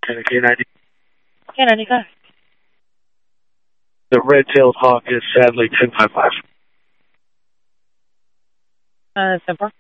Montana K90. K95. The red-tailed hawk is sadly 1055. 10-4.